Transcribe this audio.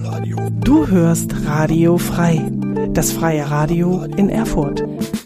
Du hörst Radio Frei, das freie Radio in Erfurt.